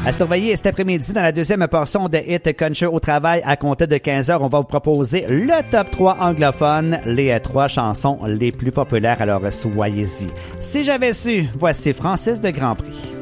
À surveiller cet après-midi dans la deuxième portion de Hit Country au travail à compter de 15h. On va vous proposer le top 3 anglophone, les 3 chansons les plus populaires. Alors soyez-y. Si j'avais su, voici Francis de Grandpré.